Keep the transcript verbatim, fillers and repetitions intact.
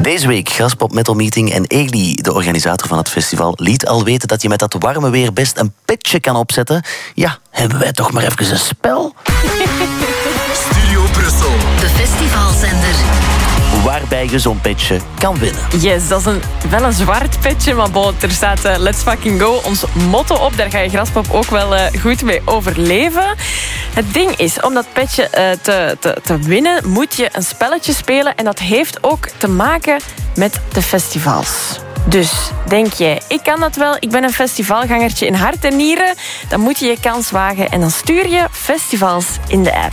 Deze week Graspop Metal Meeting en Egli, de organisator van het festival, liet al weten dat je met dat warme weer best een petje kan opzetten. Ja, hebben wij toch maar even een spel? Studio Brussel. De festivalzender. Waarbij je zo'n petje kan winnen. Yes, dat is een, wel een zwart petje, maar bon, er staat uh, Let's Fucking Go, ons motto op. Daar ga je Graspop ook wel uh, goed mee overleven. Het ding is, om dat petje uh, te, te, te winnen, moet je een spelletje spelen. En dat heeft ook te maken met de festivals. Dus denk je, ik kan dat wel, ik ben een festivalgangertje in hart en nieren, dan moet je je kans wagen en dan stuur je festivals in de app.